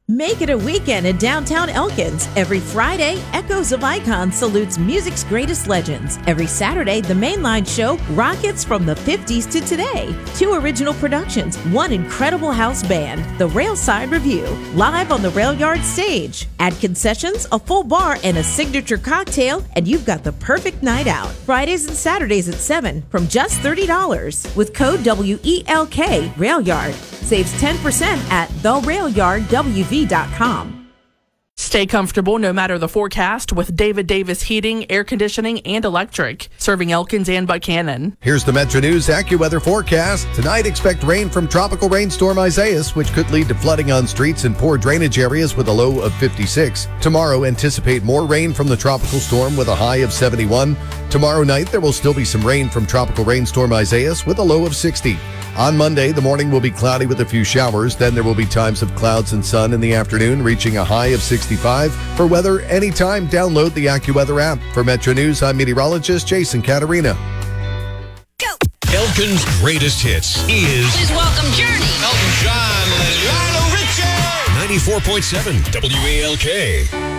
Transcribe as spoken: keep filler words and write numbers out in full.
Make it a weekend in downtown Elkins. Every Friday, Echoes of Icon salutes music's greatest legends. Every Saturday, the Mainline Show rockets from the fifties to today. Two original productions, one incredible house band, The Railside Review, live on the Rail Yard stage. Add concessions, a full bar, and a signature cocktail, and you've got the perfect night out. Fridays and Saturdays at seven from just thirty dollars. With code W E L K, Rail Yard. Saves ten percent at the rail yard w v dot com. Stay comfortable no matter the forecast with David Davis Heating, Air Conditioning, and Electric, serving Elkins and Buchanan. Here's the Metro News AccuWeather forecast. Tonight, expect rain from tropical rainstorm Isaias, which could lead to flooding on streets and poor drainage areas with a low of fifty-six. Tomorrow, anticipate more rain from the tropical storm with a high of seventy-one. Tomorrow night, there will still be some rain from tropical rainstorm Isaias with a low of sixty. On Monday, the morning will be cloudy with a few showers. Then there will be times of clouds and sun in the afternoon, reaching a high of sixty-five. For weather anytime, download the AccuWeather app. For Metro News, I'm meteorologist Jason Caterina. Go! Elkin's greatest hits is... Please welcome Journey. Elton John, Lionel Richie. ninety-four point seven W A L K.